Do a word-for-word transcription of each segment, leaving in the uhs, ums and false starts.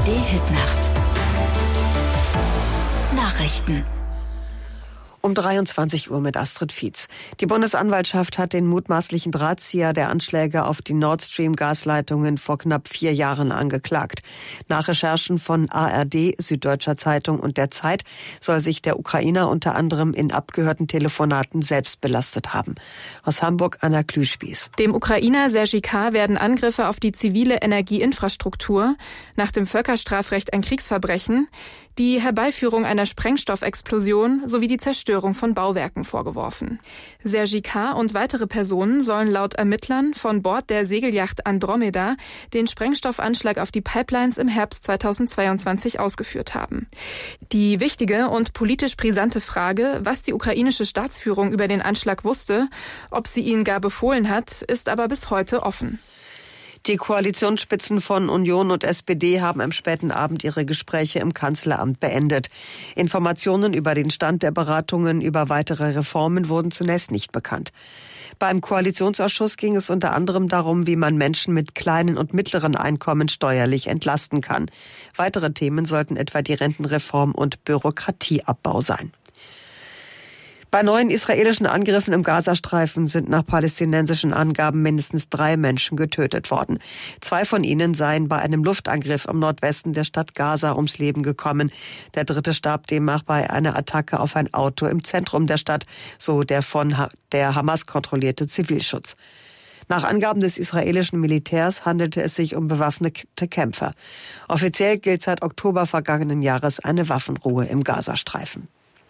D-Hit-Nacht. Nachrichten. Um dreiundzwanzig Uhr mit Astrid Fietz. Die Bundesanwaltschaft hat den mutmaßlichen Drahtzieher der Anschläge auf die Nord Stream-Gasleitungen vor knapp vier Jahren angeklagt. Nach Recherchen von A R D, Süddeutscher Zeitung und der Zeit soll sich der Ukrainer unter anderem in abgehörten Telefonaten selbst belastet haben. Aus Hamburg Anna Klüspieß. Dem Ukrainer Sergej K. werden Angriffe auf die zivile Energieinfrastruktur, nach dem Völkerstrafrecht ein Kriegsverbrechen, die Herbeiführung einer Sprengstoffexplosion sowie die Zerstörung von Bauwerken vorgeworfen. Sergej K. und weitere Personen sollen laut Ermittlern von Bord der Segelyacht Andromeda den Sprengstoffanschlag auf die Pipelines im Herbst zweitausendzweiundzwanzig ausgeführt haben. Die wichtige und politisch brisante Frage, was die ukrainische Staatsführung über den Anschlag wusste, ob sie ihn gar befohlen hat, ist aber bis heute offen. Die Koalitionsspitzen von Union und S P D haben am späten Abend ihre Gespräche im Kanzleramt beendet. Informationen über den Stand der Beratungen über weitere Reformen wurden zunächst nicht bekannt. Beim Koalitionsausschuss ging es unter anderem darum, wie man Menschen mit kleinen und mittleren Einkommen steuerlich entlasten kann. Weitere Themen sollten etwa die Rentenreform und Bürokratieabbau sein. Bei neuen israelischen Angriffen im Gazastreifen sind nach palästinensischen Angaben mindestens drei Menschen getötet worden. Zwei von ihnen seien bei einem Luftangriff im Nordwesten der Stadt Gaza ums Leben gekommen. Der dritte starb demnach bei einer Attacke auf ein Auto im Zentrum der Stadt, so der von der Hamas kontrollierte Zivilschutz. Nach Angaben des israelischen Militärs handelte es sich um bewaffnete Kämpfer. Offiziell gilt seit Oktober vergangenen Jahres eine Waffenruhe im Gazastreifen.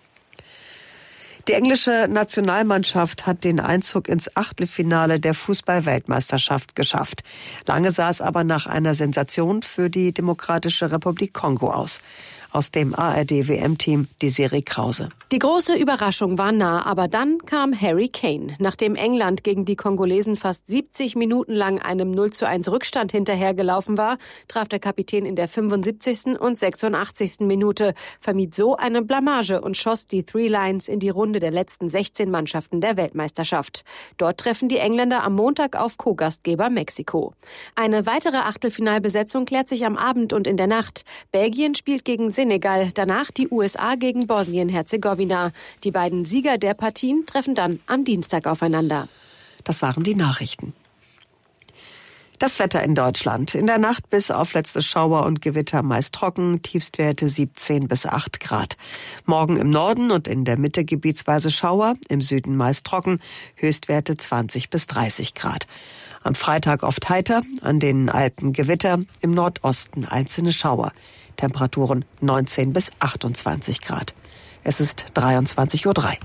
Die englische Nationalmannschaft hat den Einzug ins Achtelfinale der Fußball-Weltmeisterschaft geschafft. Lange sah es aber nach einer Sensation für die Demokratische Republik Kongo aus. Aus dem A R D-W M-Team die Serie Krause. Die große Überraschung war nah, aber dann kam Harry Kane. Nachdem England gegen die Kongolesen fast siebzig Minuten lang einem null zu eins Rückstand hinterhergelaufen war, traf der Kapitän in der fünfundsiebzigsten und sechsundachtzigsten Minute, vermied so eine Blamage und schoss die Three Lions in die Runde der letzten sechzehn Mannschaften der Weltmeisterschaft. Dort treffen die Engländer am Montag auf Co-Gastgeber Mexiko. Eine weitere Achtelfinalbesetzung klärt sich am Abend und in der Nacht. Belgien spielt gegen Senegal, danach die U S A gegen Bosnien-Herzegowina. Die beiden Sieger der Partien treffen dann am Dienstag aufeinander. Das waren die Nachrichten. Das Wetter in Deutschland. In der Nacht bis auf letzte Schauer und Gewitter meist trocken, Tiefstwerte siebzehn bis acht Grad. Morgen im Norden und in der Mitte gebietsweise Schauer, im Süden meist trocken, Höchstwerte zwanzig bis dreißig Grad. Am Freitag oft heiter, an den Alpen Gewitter, im Nordosten einzelne Schauer. Temperaturen neunzehn bis achtundzwanzig Grad. Es ist dreiundzwanzig Uhr drei.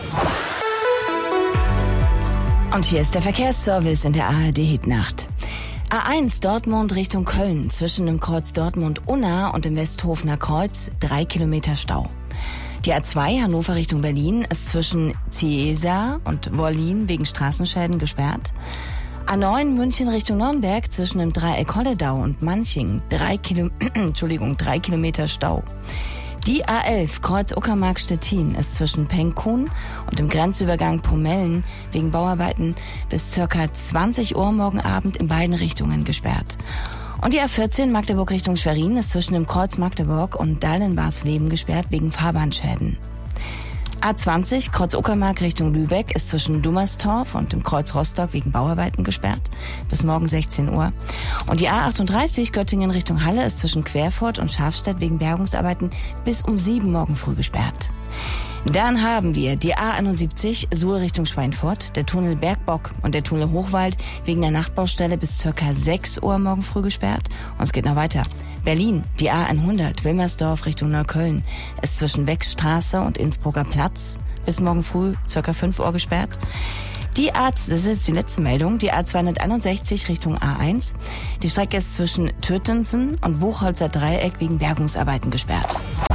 Und hier ist der Verkehrsservice in der A R D-Hitnacht. A eins Dortmund Richtung Köln, zwischen dem Kreuz Dortmund-Unna und dem Westhofener Kreuz, drei Kilometer Stau. Die A zwei Hannover Richtung Berlin ist zwischen Ciesa und Wollin wegen Straßenschäden gesperrt. A neun München Richtung Nürnberg zwischen dem Dreieck Holledau und Manching, drei, Kilo, Entschuldigung, drei Kilometer Stau. Die A elf Kreuz Uckermark-Stettin ist zwischen Penkhuhn und dem Grenzübergang Pomellen wegen Bauarbeiten bis circa zwanzig Uhr morgen Abend in beiden Richtungen gesperrt. Und die A vierzehn Magdeburg Richtung Schwerin ist zwischen dem Kreuz Magdeburg und Dallenbarsleben gesperrt wegen Fahrbahnschäden. A zwanzig Kreuz Uckermark Richtung Lübeck ist zwischen Dummerstorf und dem Kreuz Rostock wegen Bauarbeiten gesperrt bis morgen sechzehn Uhr. Und die A achtunddreißig Göttingen Richtung Halle ist zwischen Querfurt und Schafstedt wegen Bergungsarbeiten bis um sieben morgen früh gesperrt. Dann haben wir die A einundsiebzig Suhl Richtung Schweinfurt, der Tunnel Bergbock und der Tunnel Hochwald wegen der Nachtbaustelle bis circa sechs Uhr morgen früh gesperrt. Und es geht noch weiter. Berlin, die A hundert Wilmersdorf Richtung Neukölln ist zwischen Weckstraße und Innsbrucker Platz bis morgen früh circa fünf Uhr gesperrt. Die A, das ist jetzt die letzte Meldung, die A zweihunderteinundsechzig Richtung A eins. Die Strecke ist zwischen Tötensen und Buchholzer Dreieck wegen Bergungsarbeiten gesperrt.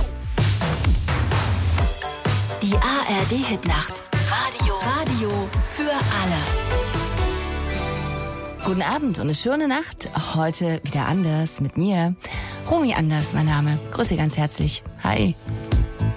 Die A R D-Hitnacht. Radio. Radio für alle. Guten Abend und eine schöne Nacht. Heute wieder anders mit mir. Romy Anders, mein Name. Grüße ganz herzlich. Hi.